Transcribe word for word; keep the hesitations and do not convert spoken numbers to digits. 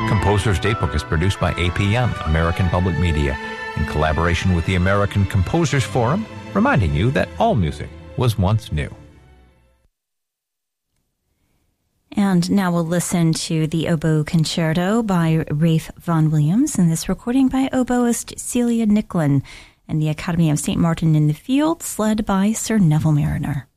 Composer's Datebook is produced by A P M, American Public Media, in collaboration with the American Composers Forum, reminding you that all music was once new. And now we'll listen to the Oboe Concerto by Ralph Vaughan Williams, and this recording by oboist Celia Nicklin and the Academy of Saint Martin in the Fields, led by Sir Neville Mariner.